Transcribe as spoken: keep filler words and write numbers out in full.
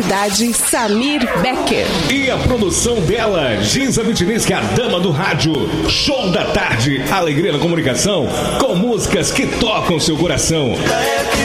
qualidade Samir Becker. E a produção dela, Giza Vitinisca, a dama do rádio. Show da tarde, alegria na comunicação, com músicas que tocam seu coração.